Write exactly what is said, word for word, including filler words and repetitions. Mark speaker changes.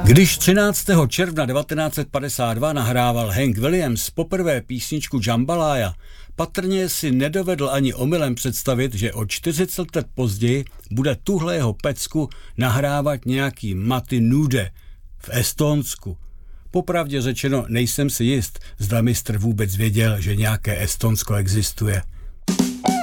Speaker 1: Když třináctého června devatenáct set padesát dva nahrával Hank Williams poprvé písničku Jambalaya, patrně si nedovedl ani omylem představit, že o čtyřicet let později bude tuhle jeho pecku nahrávat nějaký Matti Nude v Estonsku. Popravdě řečeno nejsem si jist, zda mistr vůbec věděl, že nějaké Estonsko existuje.